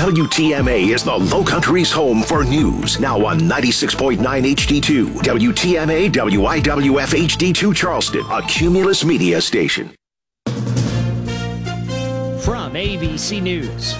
WTMA is the Low Country's home for news. Now on 96.9 HD2. WTMA WIWF HD2 Charleston, a Cumulus media station. From ABC News,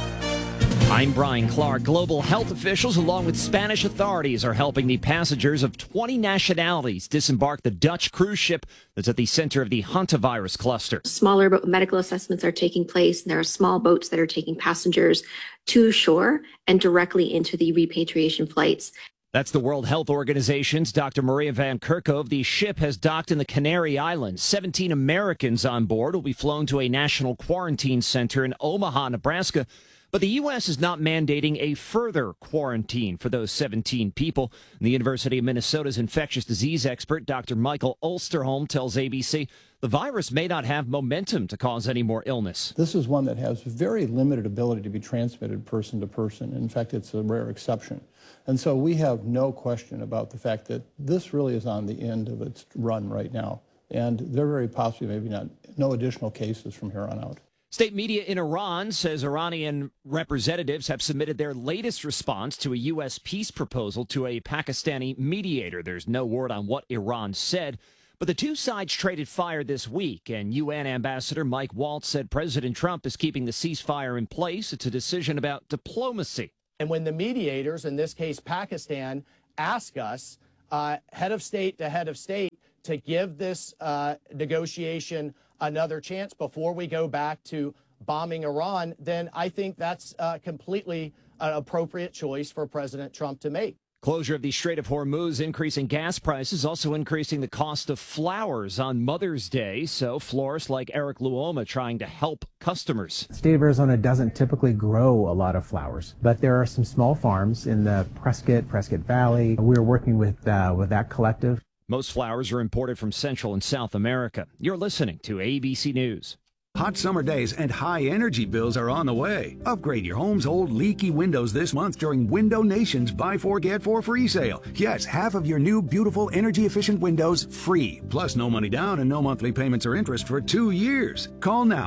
I'm Brian Clark. Global health officials, along with Spanish authorities, are helping the passengers of 20 nationalities disembark the Dutch cruise ship that's at the center of the hantavirus cluster. Smaller medical assessments are taking place, and there are small boats that are taking passengers to shore and directly into the repatriation flights. That's the World Health Organization's Dr. Maria Van Kerkhove. The ship has docked in the Canary Islands. 17 Americans on board will be flown to a national quarantine center in Omaha, Nebraska. But the U.S. is not mandating a further quarantine for those 17 people. The University of Minnesota's infectious disease expert, Dr. Michael Osterholm, tells ABC the virus may not have momentum to cause any more illness. This is one that has very limited ability to be transmitted person to person. In fact, it's a rare exception. And so we have no question about the fact that this really is on the end of its run right now. And there very possibly maybe no additional cases from here on out. State media in Iran says Iranian representatives have submitted their latest response to a U.S. peace proposal to a Pakistani mediator. There's no word on what Iran said, but the two sides traded fire this week, and UN Ambassador Mike Waltz said President Trump is keeping the ceasefire in place. It's a decision about diplomacy. And when the mediators, in this case Pakistan, ask us, head of state to head of state, to give this negotiation another chance before we go back to bombing Iran, then I think that's completely an appropriate choice for President Trump to make. Closure of the Strait of Hormuz, increasing gas prices, also increasing the cost of flowers on Mother's Day. So florists like Eric Luoma trying to help customers. The state of Arizona doesn't typically grow a lot of flowers, but there are some small farms in the Prescott Valley. We're working with that collective. Most flowers are imported from Central and South America. You're listening to ABC News. Hot summer days and high energy bills are on the way. Upgrade your home's old leaky windows this month during Window Nation's Buy 4 Get 4 free sale. Yes, half of your new beautiful energy efficient windows free. Plus no money down and no monthly payments or interest for 2 years. Call now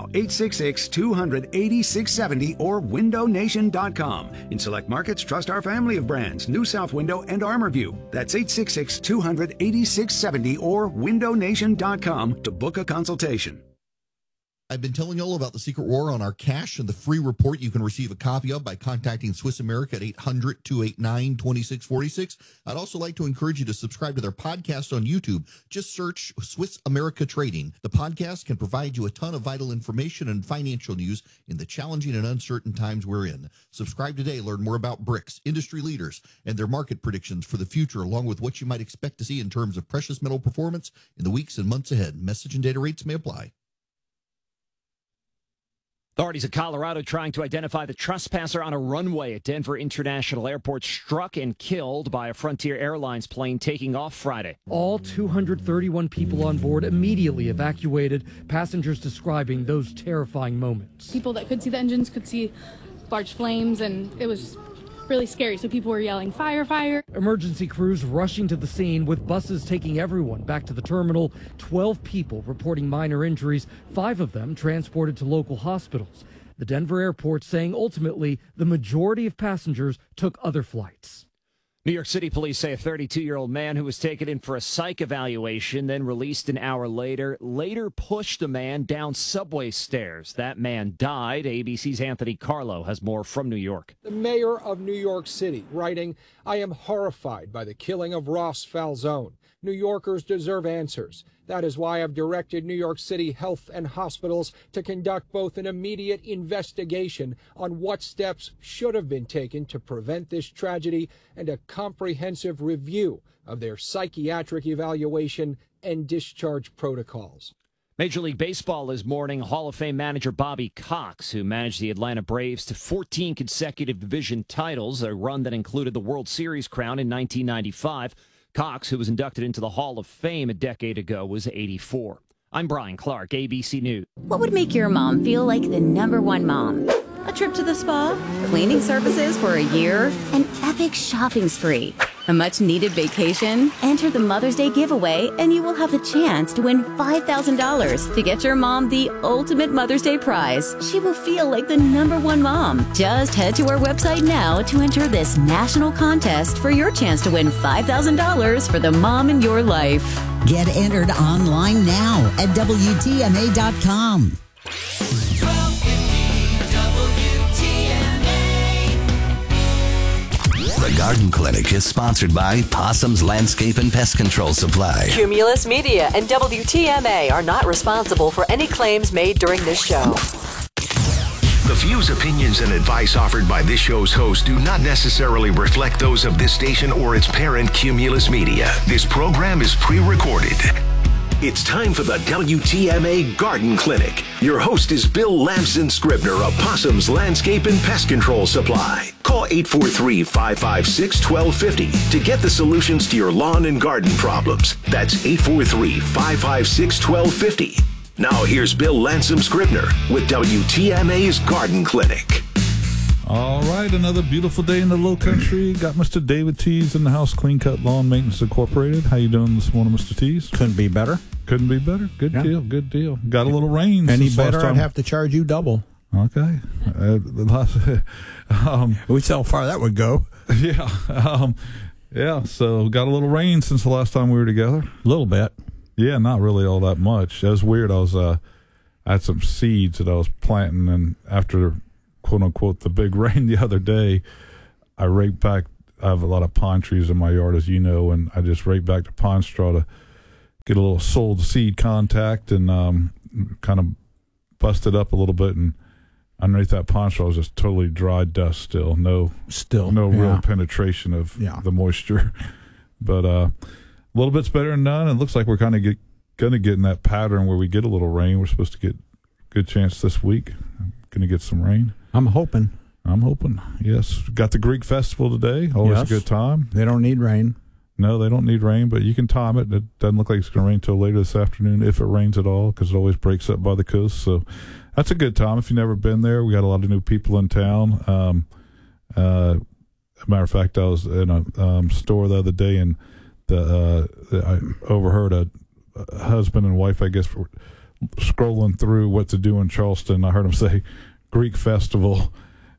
866-200-8670 or windownation.com. In select markets, trust our family of brands, New South Window and ArmorView. That's 866-200-8670 or windownation.com to book a consultation. I've been telling you all about the Secret War on our cash and the free report you can receive a copy of by contacting Swiss America at 800-289-2646. I'd also like to encourage you to subscribe to their podcast on YouTube. Just search Swiss America Trading. The podcast can provide you a ton of vital information and financial news in the challenging and uncertain times we're in. Subscribe today. Learn more about BRICS, industry leaders, and their market predictions for the future, along with what you might expect to see in terms of precious metal performance in the weeks and months ahead. Message and data rates may apply. Authorities in Colorado trying to identify the trespasser on a runway at Denver International Airport struck and killed by a Frontier Airlines plane taking off Friday. All 231 people on board immediately evacuated, passengers describing those terrifying moments. People that could see the engines could see large flames, and it was really scary. So people were yelling, "Fire, fire." Emergency crews rushing to the scene with buses taking everyone back to the terminal. 12 people reporting minor injuries, 5 of them transported to local hospitals. The Denver airport saying ultimately the majority of passengers took other flights. New York City police say a 32-year-old man who was taken in for a psych evaluation, then released an hour later pushed a man down subway stairs. That man died. ABC's Anthony Carlo has more from New York. The mayor of New York City writing, "I am horrified by the killing of Ross Falzone. New Yorkers deserve answers. That is why I've directed New York City Health and Hospitals to conduct both an immediate investigation on what steps should have been taken to prevent this tragedy and a comprehensive review of their psychiatric evaluation and discharge protocols." Major League Baseball is mourning Hall of Fame manager Bobby Cox, who managed the Atlanta Braves to 14 consecutive division titles, a run that included the World Series crown in 1995. Cox, who was inducted into the Hall of Fame a decade ago, was 84. I'm Brian Clark, ABC News. What would make your mom feel like the #1 mom? A trip to the spa? Cleaning services for a year? An epic shopping spree? A much-needed vacation? Enter the Mother's Day giveaway, and you will have the chance to win $5,000 to get your mom the ultimate Mother's Day prize. She will feel like the #1 mom. Just head to our website now to enter this national contest for your chance to win $5,000 for the mom in your life. Get entered online now at WTMA.com. The Garden Clinic is sponsored by Possum's Landscape and Pest Control Supply. Cumulus Media and WTMA are not responsible for any claims made during this show. The views, opinions, and advice offered by this show's host do not necessarily reflect those of this station or its parent, Cumulus Media. This program is pre-recorded. It's time for the WTMA Garden Clinic. Your host is Bill Lamson Scribner of Possum's Landscape and Pest Control Supply. Call 843-556-1250 to get the solutions to your lawn and garden problems. That's 843-556-1250. Now here's Bill Lamson Scribner with WTMA's Garden Clinic. All right, another beautiful day in the Low Country. Got Mr. David Tees in the house, Clean Cut Lawn Maintenance Incorporated. How you doing this morning, Mr. Tees? Couldn't be better. Couldn't be better. Good deal. Good deal. Got a little rain. Any better, I'd have to charge you double. Okay. We see how far that would go. Yeah. Yeah. So got a little rain since the last time we were together. A little bit. Yeah, not really all that much. That was weird. I had some seeds that I was planting, and after quote unquote the big rain the other day, I raked back. I have a lot of pine trees in my yard, as you know, and I just raked back the pine straw to get a little soil seed contact, and kind of busted up a little bit, and underneath that pine straw was just totally dry dust still. No real penetration of the moisture. But a little bit's better than none. It looks like we're kind of going to get in that pattern where we get a little rain. We're supposed to get a good chance this week. Going to get some rain. I'm hoping. Yes. Got the Greek Festival today. Always a good time. They don't need rain. No, they don't need rain, but you can time it. It doesn't look like it's going to rain until later this afternoon, if it rains at all, because it always breaks up by the coast. So that's a good time. If you've never been there, we got a lot of new people in town. As a matter of fact, I was in a store the other day, and I overheard a husband and wife, I guess, were scrolling through what to do in Charleston. I heard them say Greek Festival,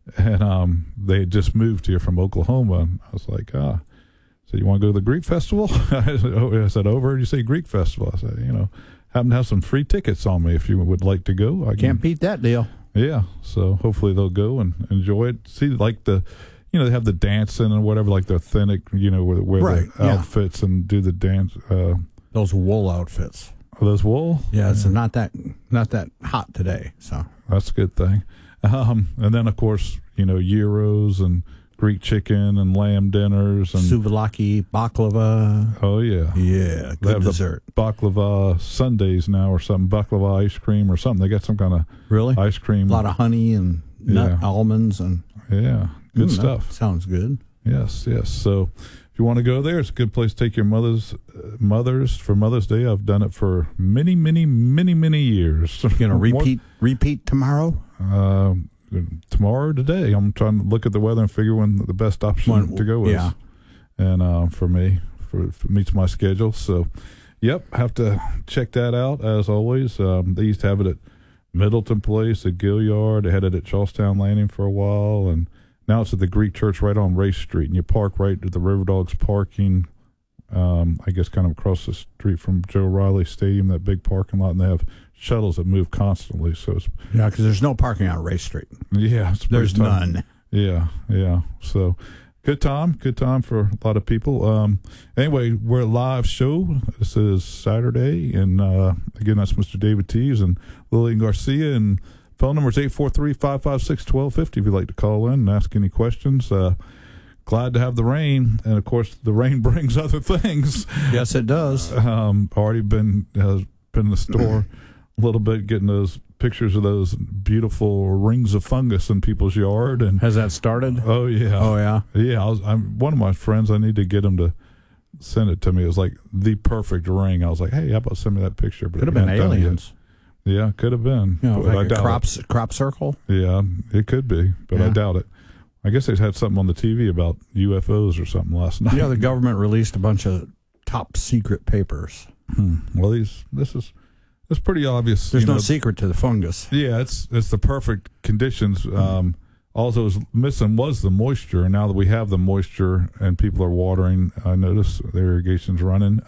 and they had just moved here from Oklahoma. And I was like, so you want to go to the Greek Festival? I said, overheard you say Greek Festival. I said, happen to have some free tickets on me if you would like to go. I can't beat that deal. Yeah, so hopefully they'll go and enjoy it. See, like they have the dancing and whatever, like the authentic, where the outfits and do the dance. Those wool outfits. Are those wool? Yeah, it's not that hot today, so that's a good thing. And then of course, gyros and Greek chicken and lamb dinners and souvlaki, baklava. Oh yeah, good dessert. Baklava Sundays now or something. Baklava ice cream or something. They got some kind of ice cream. A lot of honey and nut almonds and good stuff. Sounds good. Yes. So if you want to go there, it's a good place to take your mothers for Mother's Day. I've done it for many, many, many, many years. Repeat tomorrow. Tomorrow or today. I'm trying to look at the weather and figure when the best option to go is. Yeah. And for me, for meets my schedule. So, have to check that out as always. They used to have it at Middleton Place, at Gilliard. They had it at Charlestown Landing for a while, and now it's at the Greek Church right on Race Street. And you park right at the River Dogs parking, I guess kind of across the street from Joe Riley Stadium, that big parking lot, and they have shuttles that move constantly. So it's because there's no parking on Race Street. Yeah, there's none. Yeah. So good time for a lot of people. Anyway, we're a live show. This is Saturday, and again, that's Mr. David Tees and Lillian Garcia, and phone number is 843-556-1250 if you'd like to call in and ask any questions. Glad to have the rain, and of course, the rain brings other things. Yes, it does. Already been in the store a little bit, getting those pictures of those beautiful rings of fungus in people's yard. And has that started? Oh yeah. One of my friends, I need to get him to send it to me. It was like the perfect ring. I was like, hey, how about send me that picture? But could have been aliens. Yeah, could have been. Like a crop circle. Yeah, it could be, but I doubt it. I guess they had something on the TV about UFOs or something last night. Yeah, the government released a bunch of top secret papers. Well, this is pretty obvious. There's no secret to the fungus. Yeah, it's the perfect conditions. All that was missing was the moisture, and now that we have the moisture and people are watering, I notice the irrigation's running.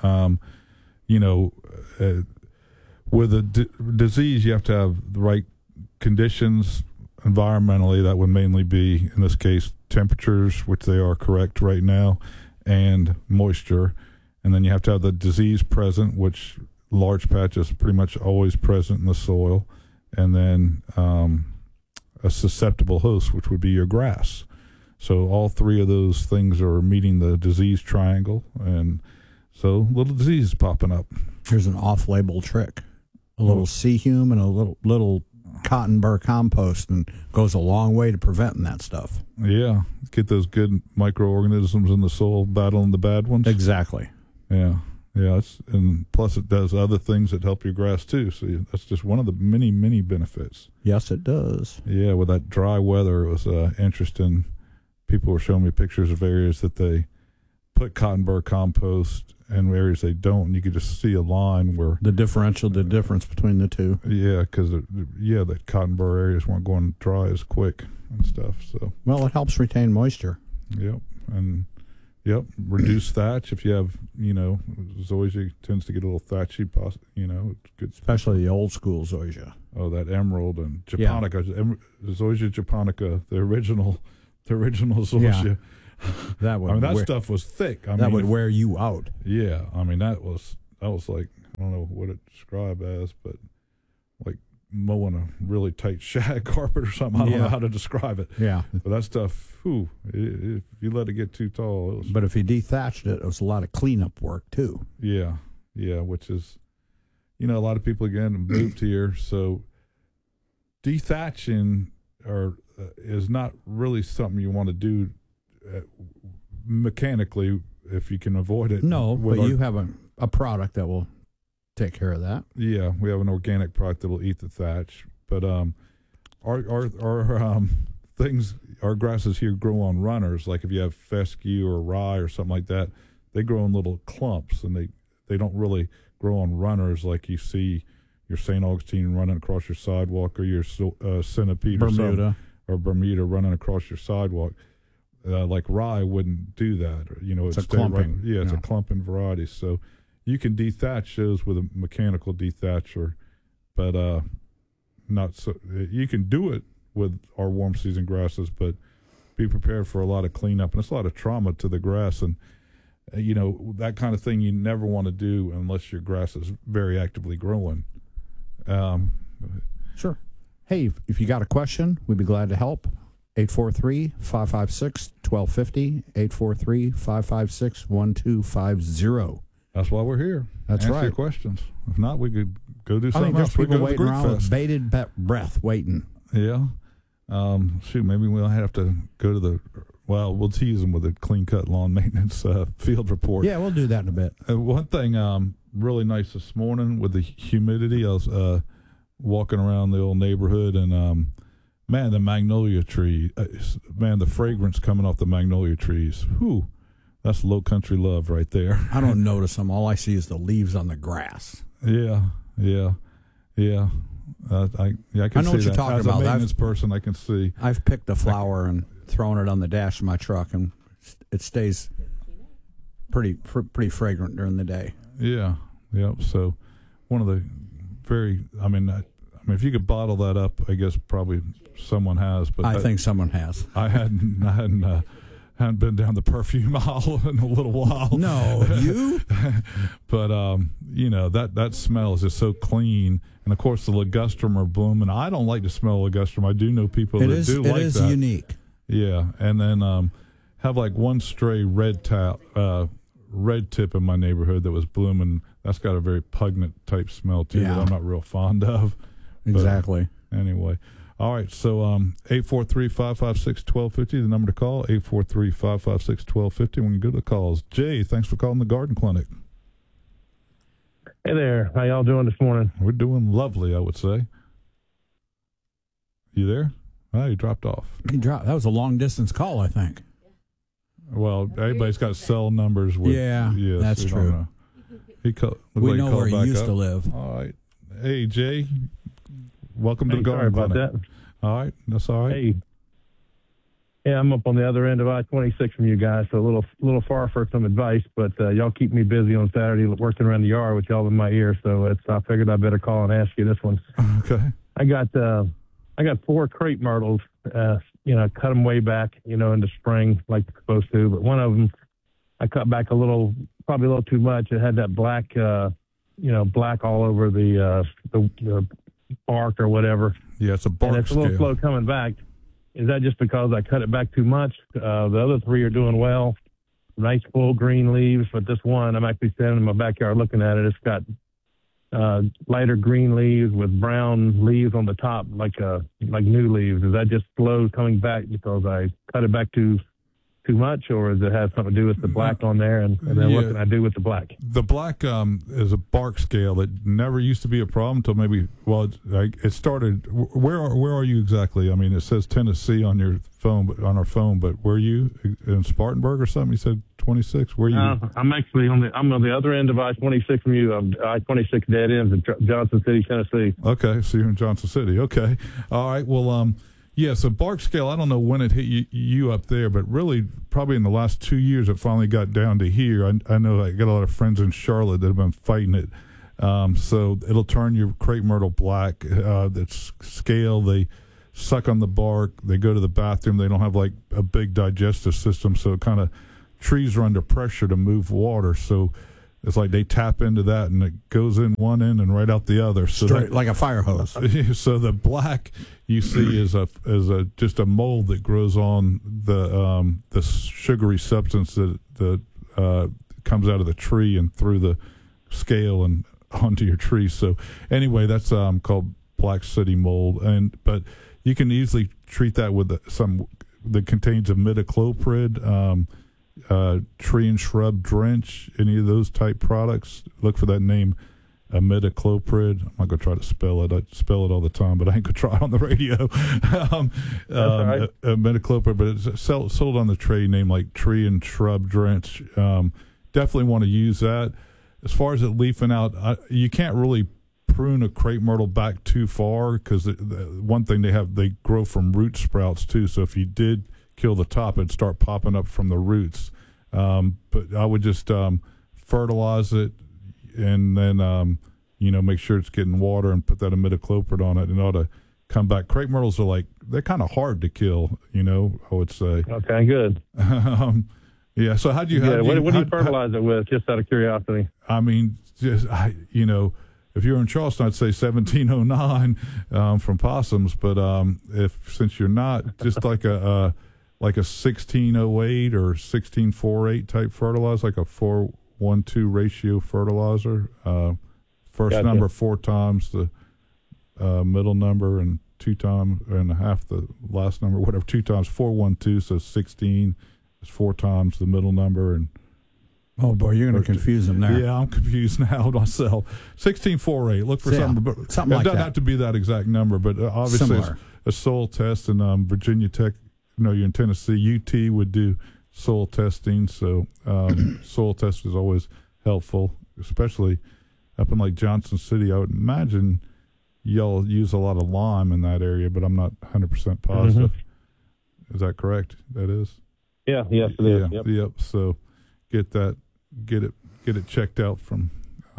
With a disease, you have to have the right conditions environmentally. That would mainly be, in this case, temperatures, which they are correct right now, and moisture. And then you have to have the disease present, which large patches pretty much always present in the soil. And then a susceptible host, which would be your grass. So all three of those things are meeting the disease triangle, and so little disease popping up. Here's an off-label trick: a little sea hume and a little cotton burr compost, and goes a long way to preventing that stuff. Yeah, get those good microorganisms in the soil battling the bad ones. Exactly. Yeah. And plus it does other things that help your grass too. So that's just one of the many, many benefits. Yes, it does. Yeah, with that dry weather, it was interesting. People were showing me pictures of areas that they put cotton burr compost and areas they don't. And you could just see a line where the difference between the two. Yeah, because the cotton burr areas weren't going dry as quick and stuff. So well, it helps retain moisture. Yep, and. Yep, reduce thatch. If you have, zoysia tends to get a little thatchy, it's good. Especially the old school zoysia. Oh, that emerald and japonica, zoysia japonica, the original zoysia. Yeah. That stuff was thick. Would wear you out. Yeah, that was like, I don't know what it described as, but like mowing a really tight shag carpet or something. I don't know how to describe it. Yeah. But that stuff, if you let it get too tall. But if you dethatched it was a lot of cleanup work, too. Yeah. Yeah, which is, a lot of people, again, moved here. So dethatching is not really something you want to do mechanically if you can avoid it. No, but you have a product that will take care of that. Yeah, we have an organic product that will eat the thatch. But our things, our grasses here grow on runners. Like if you have fescue or rye or something like that, they grow in little clumps, and they don't really grow on runners like you see your St. Augustine running across your sidewalk, or your centipede or Bermuda running across your sidewalk. Like rye wouldn't do that. It's a clumping. It's a clumping variety. So you can dethatch those with a mechanical dethatcher, but not so. You can do it with our warm season grasses, but be prepared for a lot of cleanup, and it's a lot of trauma to the grass, and that kind of thing you never want to do unless your grass is very actively growing. Sure. Hey, if you got a question, we'd be glad to help. 843-556-1250, 843-556-1250. That's why we're here. That's Answer right. your questions. If not, we could go do something else. else. We People go to waiting the around with bated breath, waiting. Yeah. Maybe we'll have to go to we'll tease them with a clean-cut lawn maintenance field report. Yeah, we'll do that in a bit. One thing really nice this morning with the humidity, I was walking around the old neighborhood, and man, the magnolia tree, the fragrance coming off the magnolia trees. Whew, that's low country love right there. I don't notice them. All I see is the leaves on the grass. Yeah. I can I know see what you're that. talking As about. a maintenance person, I can see. I've picked a flower and thrown it on the dash of my truck, and it stays pretty fragrant during the day. Yeah. Yep. So one of the if you could bottle that up, I guess probably someone has. But I think someone has. I hadn't been down the perfume aisle in a little while. No, you? But that smell is just so clean, and of course the ligustrum are blooming. I don't like to smell ligustrum. I do know people that do like that. It is unique. Yeah, and then have like one stray red tip in my neighborhood that was blooming. That's got a very pungent type smell too that I'm not real fond of. Exactly. But anyway, all right. So 843-556-1250, the number to call. 843-556-1250. We can go to the calls. Jay, thanks for calling the Garden Clinic. Hey there. How y'all doing this morning? We're doing lovely, I would say. You there? Oh, he dropped off. That was a long distance call, I think. Well, everybody's got cell numbers. That's true. We know where he used to live. All right. Hey, Jay. Welcome to the Garden Sorry about Clinic. that. All right. That's all right. Hey. Yeah, I'm up on the other end of I-26 from you guys, so a little far for some advice, but y'all keep me busy on Saturday working around the yard with y'all in my ear, so I figured I better call and ask you this one. Okay. I got 4 crepe myrtles, cut them way back, in the spring like they're supposed to, but one of them I cut back probably a little too much. It had that black, black all over the bark or whatever. Yeah, it's a bark and it's a little slow coming back. Is that just because I cut it back too much? The other 3 are doing well. Nice full green leaves, but this one, I'm actually standing in my backyard looking at it. It's got lighter green leaves with brown leaves on the top, like new leaves. Is that just slow coming back because I cut it back too much, or does it have something to do with the black on there? And then what can I do with the black? The black is a bark scale that never used to be a problem until maybe, it started. Where are you exactly? I mean, it says Tennessee on your phone, on our phone, but were you in Spartanburg or something? You said 26. Where are you? I'm actually on the other end of I-26 from you. I-26 dead ends in Johnson City, Tennessee. Okay, so you're in Johnson City. Okay, all right. Well, yeah, so bark scale, I don't know when it hit you up there, but really probably in the last 2 years it finally got down to here. I know I got a lot of friends in Charlotte that have been fighting it. So it'll turn your crepe myrtle black. That's scale. They suck on the bark. They go to the bathroom. They don't have like a big digestive system, so it kind of trees are under pressure to move water. So it's like they tap into that, and it goes in one end and right out the other. So straight like a fire hose. So the black you see is just a mold that grows on the sugary substance that comes out of the tree and through the scale and onto your tree. So anyway, that's called black sooty mold, but you can easily treat that with some that contains imidacloprid. Tree and shrub drench, any of those type products. Look for that name, imidacloprid. I'm not going to try to spell it. I spell it all the time, but I ain't going to try it on the radio. Right. Imidacloprid, but it's sold on the trade name like tree and shrub drench. Definitely want to use that. As far as it leafing out, you can't really prune a crepe myrtle back too far because one thing they grow from root sprouts too. So if you did kill the top, it'd start popping up from the roots. But I would just fertilize it and then make sure it's getting water and put that imidacloprid on it, and it ought to come back. Crepe myrtles are they're kind of hard to kill, I would say. Okay, good. Yeah. So what do you fertilize it with? Just out of curiosity. I mean, if you're in Charleston, I'd say 1709 from Possums, but since you're not, just like a 1608 or 1648 type fertilizer, like a 4:1:2 ratio fertilizer. First Gotcha. number 4 times the middle number, and 2 times and a half the last number, whatever. 2 times 4:1:2, so 16 is 4 times the middle number. And oh boy, you're going to confuse them there. Yeah, I'm confused now myself. 1648. Look for something like that. It doesn't have to be that exact number, but obviously it's a soil test, and Virginia Tech. You're in Tennessee. UT would do soil testing, so soil test is always helpful, especially up in like Johnson City. I would imagine y'all use a lot of lime in that area, but I'm not 100% positive. Mm-hmm. Is that correct? That is. Yeah. Yes, it is. Yep. Yep. So get it checked out from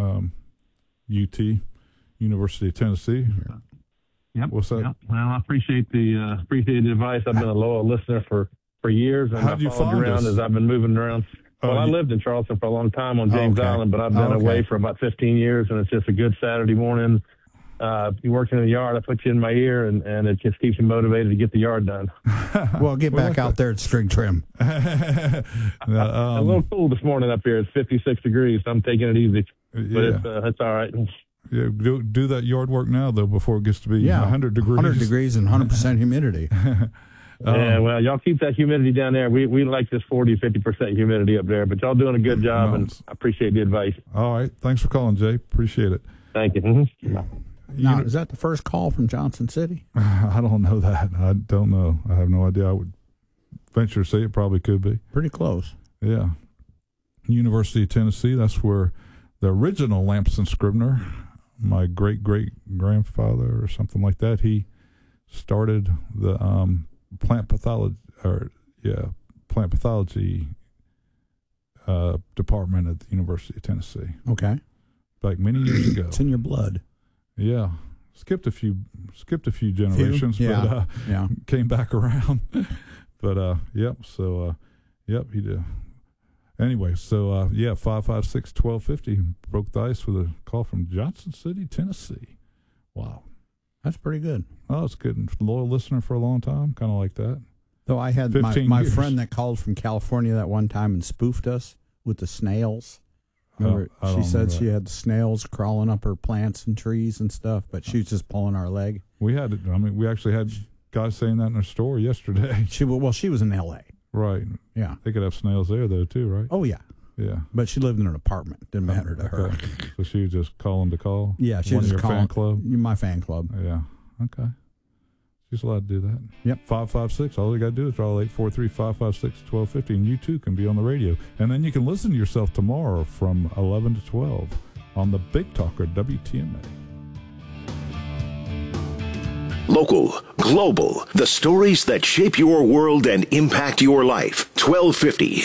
UT, University of Tennessee. Yep. What's that? Yep. Well, I appreciate the advice. I've been a loyal listener for years, and How'd you I followed find you around us? as I've been moving around. Well, I lived in Charleston for a long time on James Island, but I've been away for about 15 years, and it's just a good Saturday morning. You working in the yard, I put you in my ear, and it just keeps you motivated to get the yard done. Well, get back out there at string trim. A little cool this morning up here. It's 56 degrees, so I'm taking it easy. But it's all right. Yeah, do that yard work now, though, before it gets to be 100 degrees. 100 degrees and 100% humidity. Yeah, well, y'all keep that humidity down there. We like this 40, 50% humidity up there, but y'all doing a good job, and I appreciate the advice. All right. Thanks for calling, Jay. Appreciate it. Thank you. Mm-hmm. Now, is that the first call from Johnson City? I don't know that. I don't know. I have no idea. I would venture to say it probably could be. Pretty close. Yeah. University of Tennessee, that's where the original Lamson Scribner, my great-great-grandfather or something like that, he started the plant pathology department at the University of Tennessee. Okay. Like many years ago. It's in your blood. Yeah. Skipped a few generations, but came back around. But yep, so yep, he did. Anyway, so 556-1250 broke the ice with a call from Johnson City, Tennessee. Wow. That's pretty good. Oh, it's good. Loyal listener for a long time, kind of like that. Though I had my friend that called from California that one time and spoofed us with the snails. Remember, she said she had snails crawling up her plants and trees and stuff, but she was just pulling our leg. We actually had guys saying that in our store yesterday. She was in L.A. Right. Yeah. They could have snails there, though, too, right? Oh, yeah. Yeah. But she lived in an apartment. Didn't matter to her. So she was just calling to call? Yeah, she was just calling. Fan club? My fan club. Yeah. Okay. She's allowed to do that. Yep. 556. All you got to do is dial 843-556-1250, and you, too, can be on the radio. And then you can listen to yourself tomorrow from 11 to 12 on the Big Talker WTMA. Local, global, the stories that shape your world and impact your life. 1250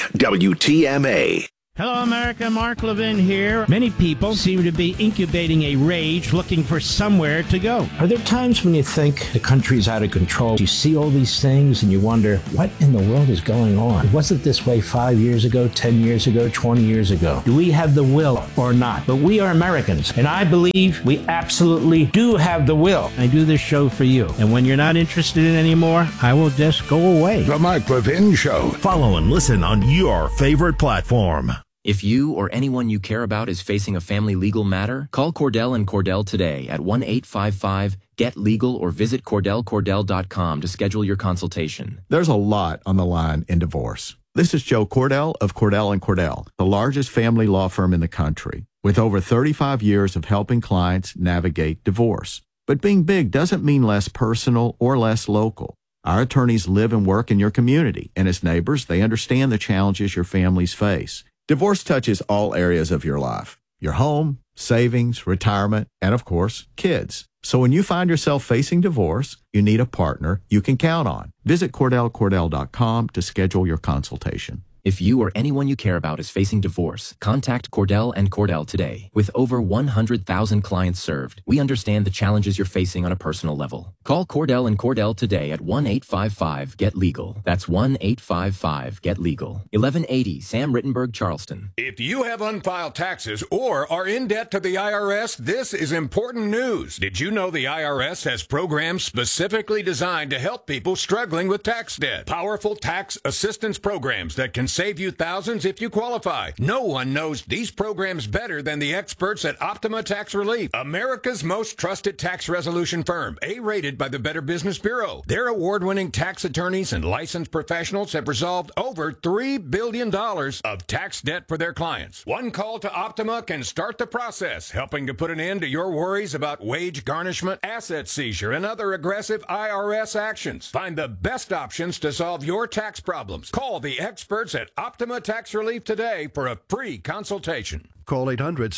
WTMA. Hello, America. Mark Levin here. Many people seem to be incubating a rage, looking for somewhere to go. Are there times when you think the country's out of control? You see all these things and you wonder, what in the world is going on? Was it this way 5 years ago, 10 years ago, 20 years ago? Do we have the will or not? But we are Americans, and I believe we absolutely do have the will. I do this show for you. And when you're not interested in it anymore, I will just go away. The Mark Levin Show. Follow and listen on your favorite platform. If you or anyone you care about is facing a family legal matter, call Cordell & Cordell today at 1-855-GET-LEGAL or visit CordellCordell.com to schedule your consultation. There's a lot on the line in divorce. This is Joe Cordell of Cordell & Cordell, the largest family law firm in the country, with over 35 years of helping clients navigate divorce. But being big doesn't mean less personal or less local. Our attorneys live and work in your community, and as neighbors, they understand the challenges your families face. Divorce touches all areas of your life, your home, savings, retirement, and of course, kids. So when you find yourself facing divorce, you need a partner you can count on. Visit CordellCordell.com to schedule your consultation. If you or anyone you care about is facing divorce, contact Cordell & Cordell today. With over 100,000 clients served, we understand the challenges you're facing on a personal level. Call Cordell & Cordell today at 1-855-GET-LEGAL. That's 1-855-GET-LEGAL. 1180 Sam Rittenberg, Charleston. If you have unfiled taxes or are in debt to the IRS, this is important news. Did you know the IRS has programs specifically designed to help people struggling with tax debt? Powerful tax assistance programs that can save you thousands if you qualify. No one knows these programs better than the experts at Optima Tax Relief, America's most trusted tax resolution firm, A-rated by the Better Business Bureau. Their award-winning tax attorneys and licensed professionals have resolved over $3 billion of tax debt for their clients. One call to Optima can start the process, helping to put an end to your worries about wage garnishment, asset seizure, and other aggressive IRS actions. Find the best options to solve your tax problems. Call the experts at Optima Tax Relief today for a free consultation. Call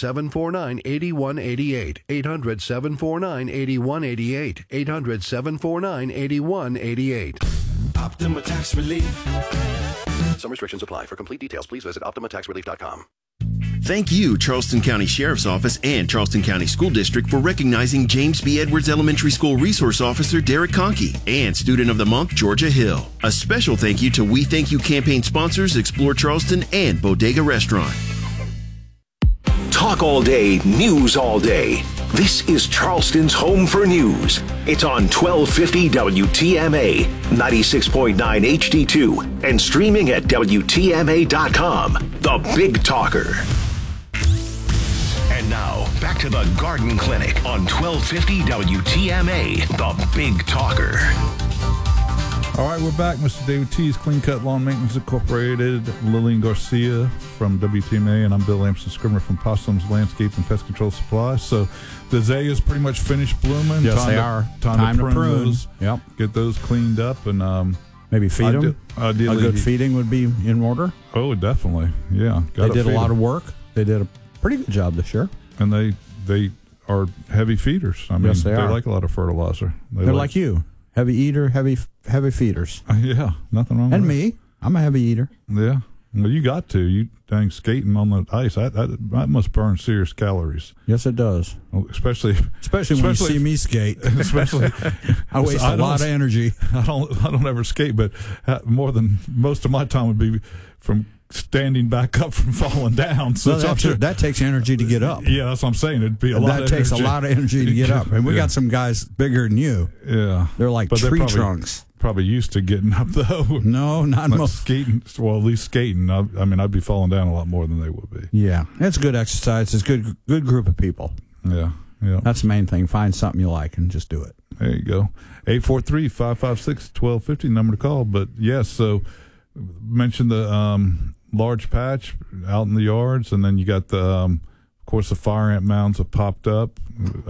800-749-8188. 800-749-8188. 800-749-8188. Optima Tax Relief. Some restrictions apply. For complete details, please visit OptimaTaxRelief.com. Thank you, Charleston County Sheriff's Office and Charleston County School District, for recognizing James B. Edwards Elementary School Resource Officer Derek Conkey and Student of the Month Georgia Hill. A special thank you to We Thank You campaign sponsors Explore Charleston and Bodega Restaurant. Talk all day, news all day. This is Charleston's home for news. It's on 1250 WTMA, 96.9 HD2, and streaming at WTMA.com. The Big Talker. And now, back to the Garden Clinic on 1250 WTMA, The Big Talker. All right, we're back. Mr. David T's Clean Cut Lawn Maintenance Incorporated, Lillian Garcia from WTMA, and I'm Bill Lamson-Scrimmer from Possum's Landscape and Pest Control Supply. So the azaleas pretty much finished blooming. Yes, they are. Time to prune those. Yep. Get those cleaned up and maybe feed them. Ideally, a good feeding would be in order. Oh, definitely. Yeah. They did a lot of work. They did a pretty good job this year. And they are heavy feeders. I mean, yes, they are. Like a lot of fertilizer. They're like you. Heavy eater, heavy feeders. Yeah, nothing wrong and with me. I'm a heavy eater. Yeah. Well, you got to. You dang skating on the ice. That must burn serious calories. Yes, it does. Especially when you see me skate. Especially, I waste a lot of energy. I don't ever skate, but more than most of my time would be from standing back up from falling down. So that takes energy to get up. Yeah, that's what I'm saying. It'd be a lot. That takes a lot of energy to get up. And we got some guys bigger than you. Yeah, they're like tree trunks. Probably used to getting up though. No, not most skating. Well, at least skating. I mean, I'd be falling down a lot more than they would be. Yeah, it's good exercise. It's good group of people. Yeah. That's the main thing. Find something you like and just do it. There you go. 843-556-1250 number to call. But yes, so mentioned the large patch out in the yards, and then you got the of course the fire ant mounds have popped up.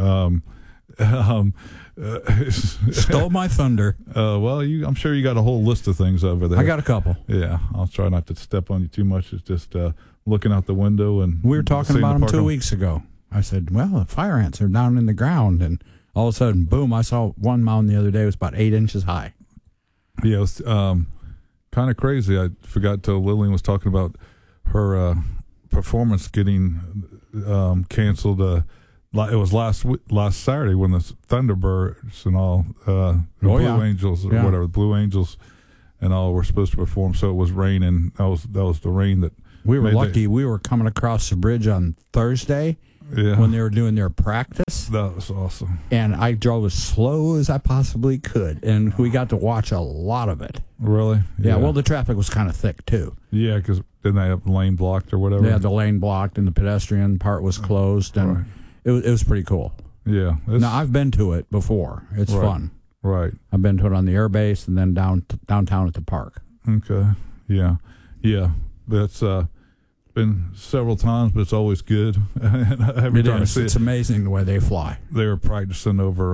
Stole my thunder. Well, I'm sure you got a whole list of things over there. I got a couple. Yeah, I'll try not to step on you too much. It's just looking out the window, and we were talking about them 2 weeks ago. I said, well, the fire ants are down in the ground, and all of a sudden, boom, I saw one mound the other day. It was about 8 inches high. Yeah, it was kind of crazy. I forgot till Lillian was talking about her performance getting canceled. It was last Saturday when the Thunderbirds and all, Blue Angels or whatever, the Blue Angels and all were supposed to perform. So it was raining. That was the rain that we were lucky. We were coming across the bridge on Thursday. Yeah. When they were doing their practice. That was awesome. And I drove as slow as I possibly could, and we got to watch a lot of it. Really? Yeah, well, the traffic was kind of thick, too. Yeah, because didn't they have the lane blocked or whatever? They had the lane blocked, and the pedestrian part was closed, and it was pretty cool. Yeah. Now, I've been to it before. It's fun. Right. I've been to it on the air base and then downtown at the park. Okay. Yeah. Yeah. That's... been several times, but it's always good. It's amazing the way they fly. They were practicing over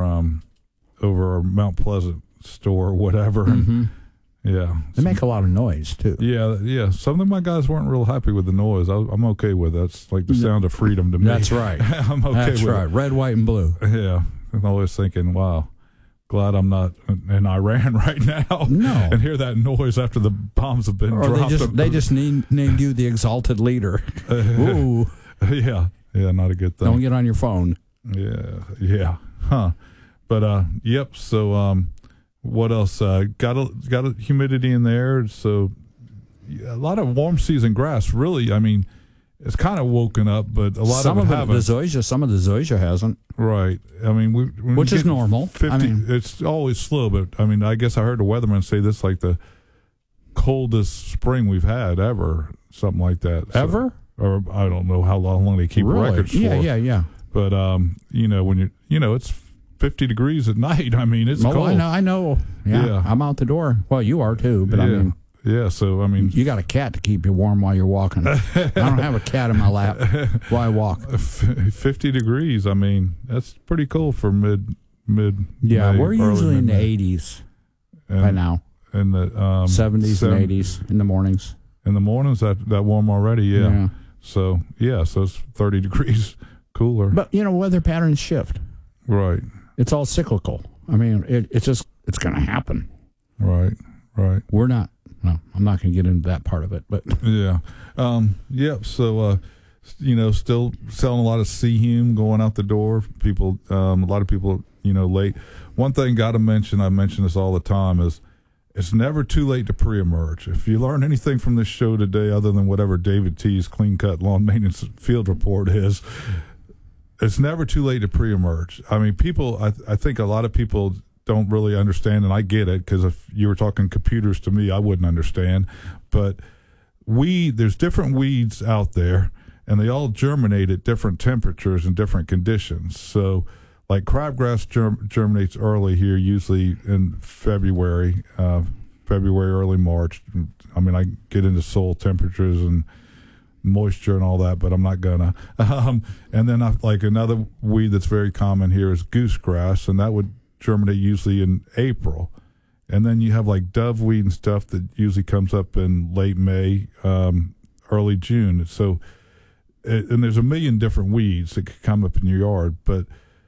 Mount Pleasant store or whatever. Mm-hmm. Yeah, they make a lot of noise too. Yeah. Some of my guys weren't real happy with the noise. I'm okay with it. It's like the sound of freedom to me. That's right. I'm okay with it. Red, white, and blue. Yeah, I'm always thinking, wow. Glad I'm not in Iran right now. No. And hear that noise after the bombs have been dropped. They just named you the exalted leader. Ooh. Yeah, not a good thing. Don't get on your phone. Yeah. Huh. But yep. So what else? Got a humidity in there. So a lot of warm season grass. Really, I mean, it's kind of woken up, but a lot of it haven't. Some of the zoysia hasn't. Right. I mean, which is normal. 50, it's always slow, but I mean, I guess I heard the weatherman say this like the coldest spring we've had ever, something like that. Ever? Or I don't know how long they keep records for. Yeah. But when it's 50 degrees at night. I mean, it's cold. I know. Yeah, I'm out the door. Well, you are too, but I mean. Yeah, so, I mean... You got a cat to keep you warm while you're walking. I don't have a cat in my lap while I walk. 50 degrees, I mean, that's pretty cool for mid Yeah, May, we're usually in the 80s by now. In the 70s and 80s in the mornings. In the mornings, that warm already, yeah. So it's 30 degrees cooler. But, weather patterns shift. Right. It's all cyclical. I mean, it's going to happen. Right. We're not. No, I'm not going to get into that part of it, but yeah. So, still selling a lot of C-Hume going out the door. People, a lot of people, late. One thing got to mention, I mention this all the time, is it's never too late to pre-emerge. If you learn anything from this show today, other than whatever David T's Clean Cut Lawn Maintenance Field Report is, it's never too late to pre-emerge. I mean, I think a lot of people don't really understand, and I get it, because if you were talking computers to me, I wouldn't understand. But there's different weeds out there, and they all germinate at different temperatures and different conditions. So, like crabgrass germinates early here, usually in February, February, early March. I mean, I get into soil temperatures and moisture and all that, but I'm not gonna. And then another weed that's very common here is goosegrass, and that would germinate usually in April. And then you have like doveweed and stuff that usually comes up in late May, early June. So, and there's a million different weeds that could come up in your yard, but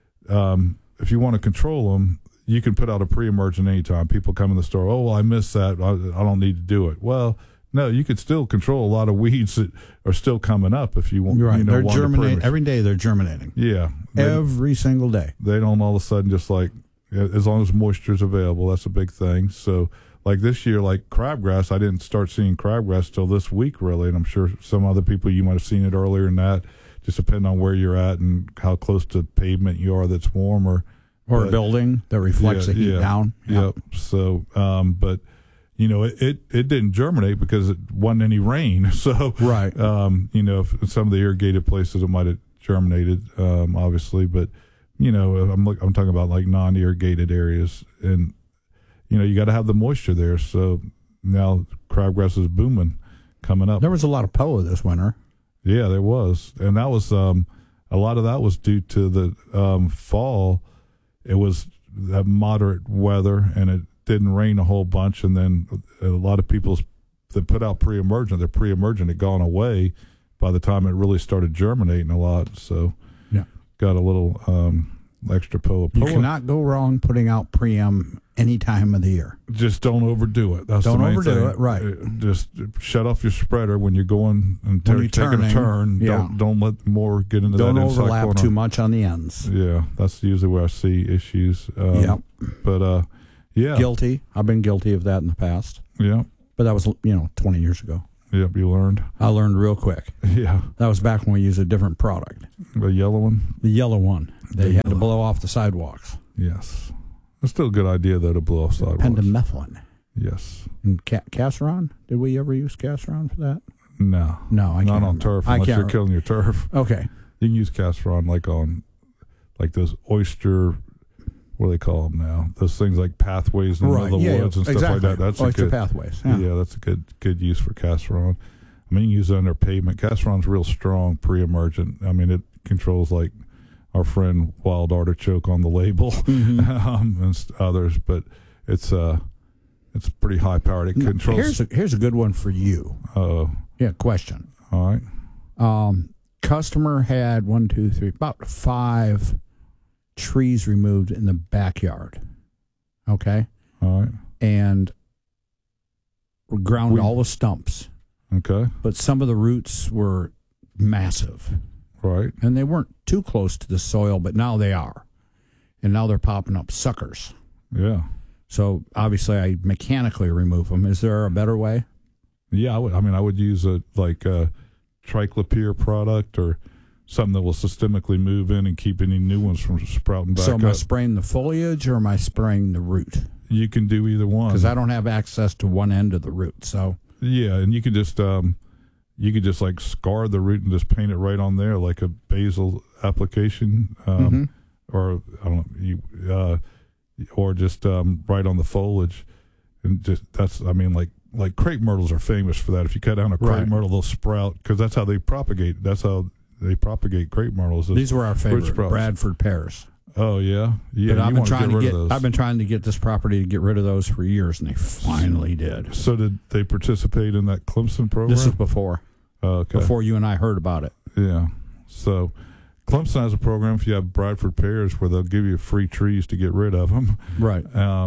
if you want to control them, you can put out a pre-emergent anytime. People come in the store, oh, well, I missed that. I don't need to do it. Well, no, you could still control a lot of weeds that are still coming up if you want. Right, they're germinating every day. They're germinating. Yeah, every single day. They don't all of a sudden just like, as long as moisture is available, that's a big thing. So, like this year, like crabgrass, I didn't start seeing crabgrass till this week, really, and I'm sure some other people you might have seen it earlier than that. Just depending on where you're at and how close to pavement you are that's warmer. Or a building that reflects the heat down. Yep. So, but it didn't germinate because it wasn't any rain. So, right. If some of the irrigated places it might have germinated, obviously, but I'm talking about like non-irrigated areas, and you got to have the moisture there. So now crabgrass is booming, coming up. There was a lot of POA this winter. Yeah, there was, and that was a lot of that was due to the fall. It was that moderate weather, and it didn't rain a whole bunch. And then a lot of people that put out pre-emergent, their pre-emergent had gone away by the time it really started germinating a lot. So got a little extra POA. You cannot go wrong putting out pre-em any time of the year. Just don't overdo it. That's don't the main overdo thing. It, right. Just shut off your spreader when you're going and taking a turn. Yeah. Don't let more get into don't that. Don't overlap too much on the ends. Yeah, that's usually where I see issues. But guilty. I've been guilty of that in the past. Yeah, but that was 20 years ago. Yep, you learned. I learned real quick. Yeah, that was back when we used a different product. The yellow one. The yellow one. They had to blow off the sidewalks. Yes. It's still a good idea, though, to blow off sidewalks. Pendimethalin. Yes. And Casseron? Did we ever use Casseron for that? No. No, I can't. Not on turf, unless you're killing your turf. Okay. You can use Casseron on those oyster, what do they call them now? Those things like pathways in the woods and stuff like that. That's oyster pathways. Yeah, that's a good use for Casseron. I mean, you can use it under pavement. Casseron's real strong pre-emergent. I mean, it controls like our friend Wild Artichoke on the label, and others, but it's pretty high powered. It controls. Here's a good one for you. Yeah, question. All right. Customer had about 5 trees removed in the backyard. Okay. All right. And we ground all the stumps. Okay. But some of the roots were massive. Right. And they weren't too close to the soil, but now they are. And now they're popping up suckers. Yeah. So obviously I mechanically remove them. Is there a better way? Yeah, I would use a triclopyr product or something that will systemically move in and keep any new ones from sprouting back up. So am I spraying the foliage or am I spraying the root? You can do either one. Because I don't have access to one end of the root. So yeah, and you can just like scar the root and just paint it right on there like a basil application, or I don't know, or just right on the foliage, and just like crepe myrtles are famous for that. If you cut down a crepe myrtle, they'll sprout because that's how they propagate. That's how they propagate crepe myrtles. These were our favorite Bradford pears. Oh yeah. But I've been trying to get this property to get rid of those for years, and they finally did. So did they participate in that Clemson program? This was before. Okay. Before you and I heard about it. Yeah. So Clemson has a program if you have Bradford pears where they'll give you free trees to get rid of them. Right.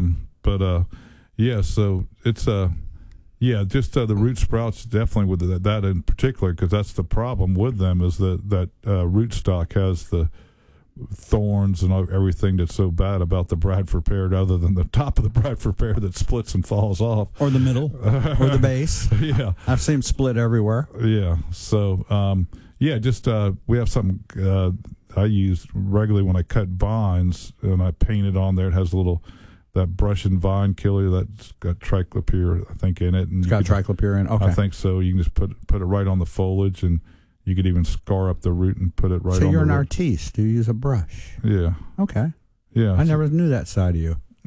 Yeah. So it's just the root sprouts definitely with that in particular, because that's the problem with them is that rootstock has the thorns and everything that's so bad about the Bradford pear, other than the top of the Bradford pear that splits and falls off, or the middle, or the base. Yeah, I've seen them split everywhere. Yeah, so we have something I use regularly when I cut vines, and I paint it on there. It has that brush and vine killer that's got triclopyr, I think, in it. And it's got triclopyr in it? Okay. I think so. You can just put it right on the foliage, and you could even scar up the root and put it right on the root. So you're an artiste. Do you use a brush? Yeah. Okay. Yeah. I never knew that side of you.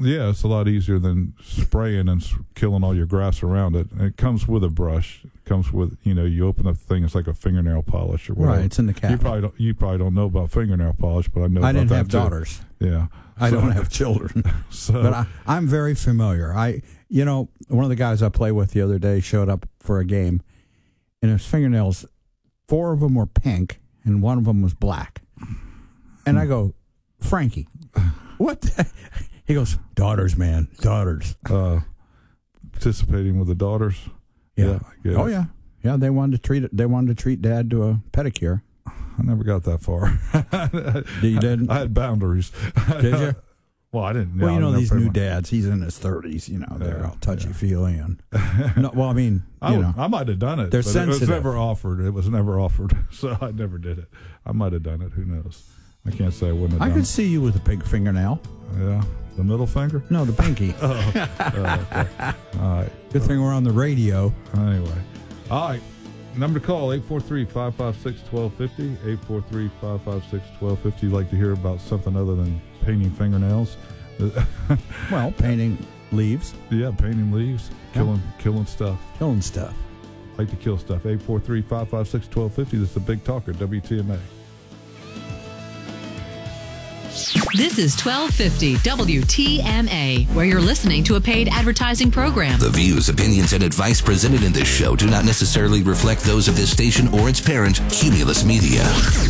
Yeah, it's a lot easier than spraying and killing all your grass around it. And it comes with a brush. It comes with, you open up the thing, it's like a fingernail polish or whatever. Right, it's in the cap. You probably don't know about fingernail polish, but I know about that. I didn't have too. daughters. Yeah. I don't have children. But I'm very familiar. One of the guys I play with the other day showed up for a game, and his fingernails, 4 of them were pink, and 1 of them was black. And I go, Frankie, what the? He goes, daughters, man, daughters. Participating with the daughters. Yeah. Yeah. Yeah. They wanted to treat Dad to a pedicure. I never got that far. You didn't? I had boundaries. Did you? Well, I didn't. Well, these new dads. He's in his 30s. They're all touchy feely and. No, well, I mean, I might have done it. They're but sensitive. It was never offered, so I never did it. I might have done it. Who knows? I can't say I wouldn't have done it. I could see you with a pink fingernail. Yeah. The middle finger? No, the pinky. Okay. All right. Good thing we're on the radio. Anyway. All right. Number to call, 843-556-1250. 843-556-1250. You'd like to hear about something other than painting fingernails? Well, painting leaves. Yeah, painting leaves. Killing stuff. Killing stuff. Like to kill stuff. 843-556-1250. This is the Big Talker, WTMA. This is 1250 WTMA, where you're listening to a paid advertising program. The views, opinions, and advice presented in this show do not necessarily reflect those of this station or its parent, Cumulus Media.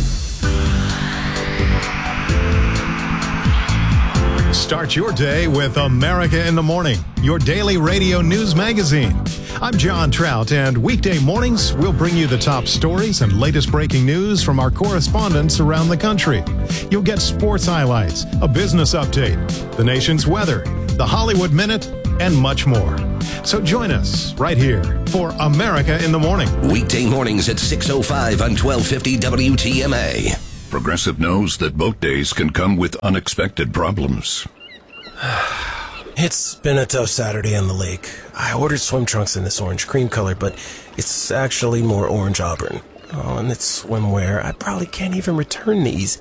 Start your day with America in the Morning, your daily radio news magazine. I'm John Trout, and weekday mornings, we'll bring you the top stories and latest breaking news from our correspondents around the country. You'll get sports highlights, a business update, the nation's weather, the Hollywood Minute, and much more. So join us right here for America in the Morning. Weekday mornings at 6:05 on 1250 WTMA. Progressive knows that boat days can come with unexpected problems. It's been a tough Saturday on the lake. I ordered swim trunks in this orange cream color, but it's actually more orange auburn. Oh, and it's swimwear. I probably can't even return these.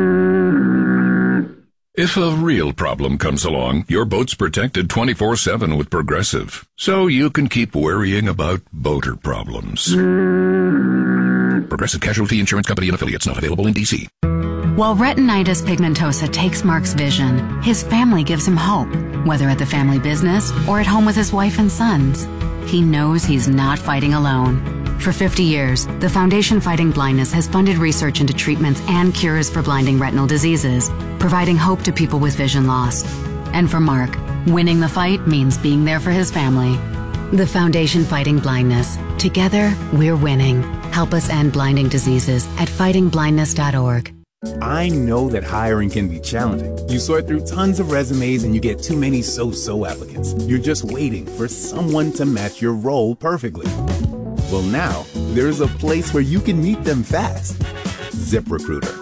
If a real problem comes along, your boat's protected 24/7 with Progressive, so you can keep worrying about boater problems. Progressive Casualty Insurance Company and Affiliates, not available in D.C. While retinitis pigmentosa takes Mark's vision, his family gives him hope, whether at the family business or at home with his wife and sons. He knows he's not fighting alone. For 50 years, the Foundation Fighting Blindness has funded research into treatments and cures for blinding retinal diseases, providing hope to people with vision loss. And for Mark, winning the fight means being there for his family. The Foundation Fighting Blindness. Together, we're winning. Help us end blinding diseases at fightingblindness.org. I know that hiring can be challenging. You sort through tons of resumes and you get too many so-so applicants. You're just waiting for someone to match your role perfectly. Well, now, there's a place where you can meet them fast. ZipRecruiter.